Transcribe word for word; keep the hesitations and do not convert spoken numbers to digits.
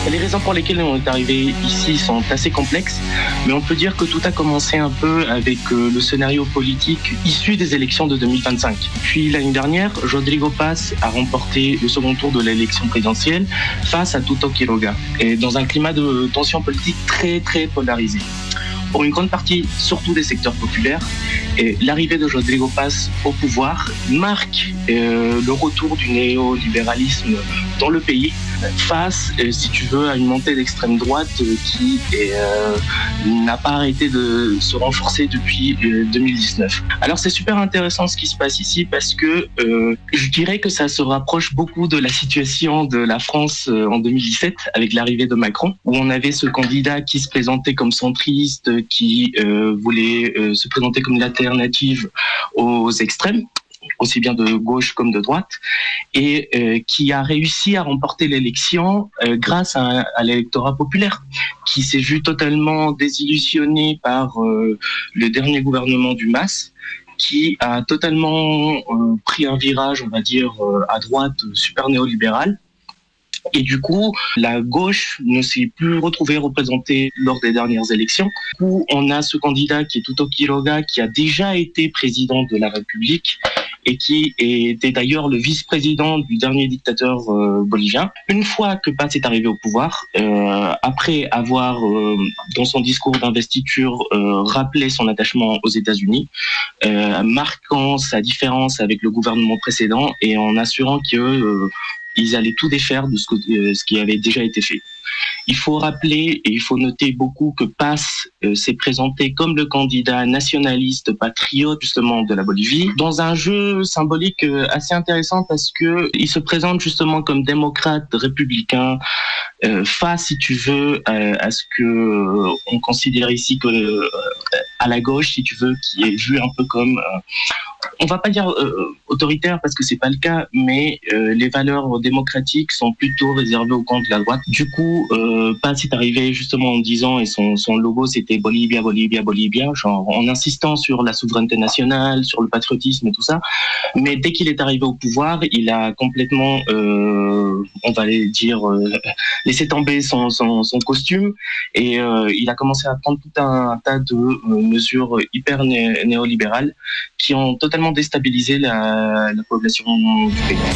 Les raisons pour lesquelles on est arrivé ici sont assez complexes, mais on peut dire que tout a commencé un peu avec le scénario politique issu des élections de deux mille vingt-cinq. Puis l'année dernière, Rodrigo Paz a remporté le second tour de l'élection présidentielle face à Tuto Quiroga, et dans un climat de tension politique très très polarisé. Pour une grande partie, surtout des secteurs populaires, et l'arrivée de Rodrigo Paz au pouvoir marque euh, le retour du néolibéralisme dans le pays face, euh, si tu veux, à une montée d'extrême droite euh, qui euh, n'a pas arrêté de se renforcer depuis euh, deux mille dix-neuf. Alors c'est super intéressant ce qui se passe ici parce que euh, je dirais que ça se rapproche beaucoup de la situation de la France euh, en deux mille dix-sept avec l'arrivée de Macron, où on avait ce candidat qui se présentait comme centriste, qui euh, voulait euh, se présenter comme une alternative aux extrêmes, aussi bien de gauche comme de droite, et euh, qui a réussi à remporter l'élection euh, grâce à, à l'électorat populaire, qui s'est vu totalement désillusionné par euh, le dernier gouvernement du M A S, qui a totalement euh, pris un virage, on va dire, euh, à droite, super néolibéral. Et du coup, la gauche ne s'est plus retrouvée représentée lors des dernières élections. Du coup, on a ce candidat qui est Tuto Quiroga, qui a déjà été président de la République et qui était d'ailleurs le vice-président du dernier dictateur euh, bolivien. Une fois que Paz est arrivé au pouvoir, euh, après avoir, euh, dans son discours d'investiture, euh, rappelé son attachement aux États-Unis, euh, marquant sa différence avec le gouvernement précédent et en assurant que euh, ils allaient tout défaire de ce, que, euh, ce qui avait déjà été fait. Il faut rappeler et il faut noter beaucoup que Paz euh, s'est présenté comme le candidat nationaliste patriote justement de la Bolivie dans un jeu symbolique euh, assez intéressant parce que il se présente justement comme démocrate républicain euh, face, si tu veux, à, à ce que euh, on considère ici que euh, à la gauche, si tu veux, qui est vu un peu comme euh, on va pas dire euh, autoritaire parce que c'est pas le cas, mais euh, les valeurs démocratiques sont plutôt réservées au camp de la droite. Du coup, euh, Paz est arrivé justement en disant, et son, son logo c'était Bolivia, Bolivia, Bolivia, genre en insistant sur la souveraineté nationale, sur le patriotisme et tout ça. Mais dès qu'il est arrivé au pouvoir, il a complètement, euh, on va dire, euh, laissé tomber son, son, son costume et euh, il a commencé à prendre tout un, un tas de euh, mesures hyper né- néolibérales qui ont totalement déstabilisé la, la population du pays.